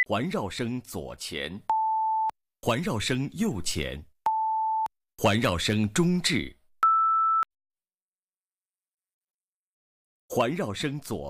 环绕声左前，环绕声右前，环绕声中置，环绕声左。